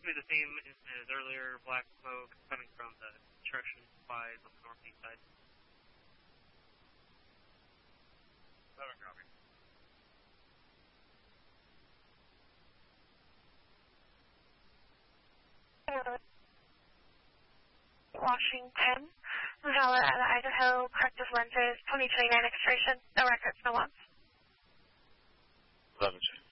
to be the same as earlier. Black smoke coming from the construction supplies on the northeast side. 7 copy. Washington, Valor out of Idaho, corrective lenses, 2029 expiration, no records, no wants. 11.